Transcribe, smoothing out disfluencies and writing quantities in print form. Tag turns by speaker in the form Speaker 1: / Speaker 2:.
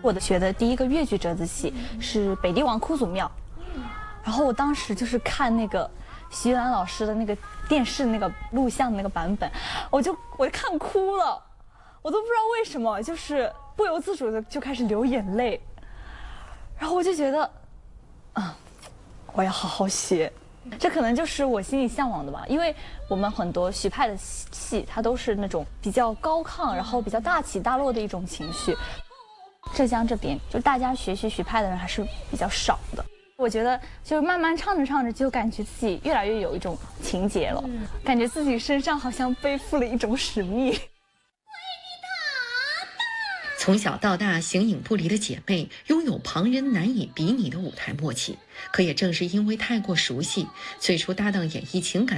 Speaker 1: 我学的第一个越剧折子戏是北帝王哭祖庙，然后我当时就是看那个徐兰老师的那个电视那个录像的那个版本，我就看哭了，我都不知道为什么，就是不由自主的就开始流眼泪，然后我就觉得，我要好好学。这可能就是我心里向往的吧，因为我们很多徐派的戏，它都是那种比较高亢，然后比较大起大落的一种情绪。浙江这边就大家学习徐派的人还是比较少的。我觉得就慢慢唱着唱着，就感觉自己越来越有一种情节了，感觉自己身上好像背负了一种使命。
Speaker 2: 从小到大形影不离的姐妹，拥有旁人难以比拟的舞台默契。可也正是因为太过熟悉，最初搭档演绎情感